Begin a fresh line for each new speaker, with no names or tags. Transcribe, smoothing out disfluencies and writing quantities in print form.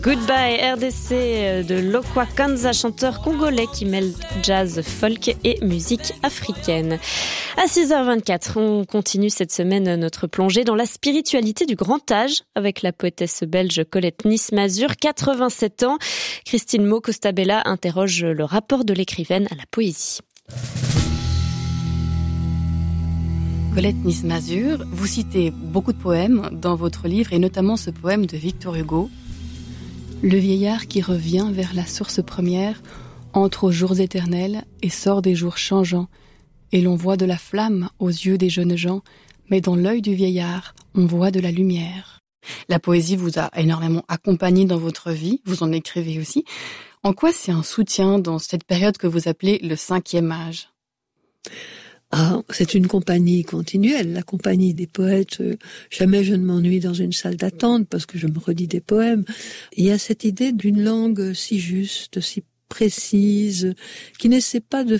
Goodbye RDC de Lokwa Kanza, chanteur congolais qui mêle jazz, folk et musique africaine. À 6h24, on continue cette semaine notre plongée dans la spiritualité du grand âge avec la poétesse belge Colette Nice-Mazur, 87 ans. Christine Mo-Costabella interroge le rapport de l'écrivaine à la poésie.
Colette Nice-Mazur, vous citez beaucoup de poèmes dans votre livre et notamment ce poème de Victor Hugo. Le vieillard qui revient vers la source première entre aux jours éternels et sort des jours changeants. Et l'on voit de la flamme aux yeux des jeunes gens, mais dans l'œil du vieillard, on voit de la lumière. La poésie vous a énormément accompagné dans votre vie, vous en écrivez aussi. En quoi c'est un soutien dans cette période que vous appelez le 5e âge ?
C'est une compagnie continuelle, la compagnie des poètes. Jamais je ne m'ennuie dans une salle d'attente parce que je me redis des poèmes. Il y a cette idée d'une langue si juste, si précise, qui n'essaie pas de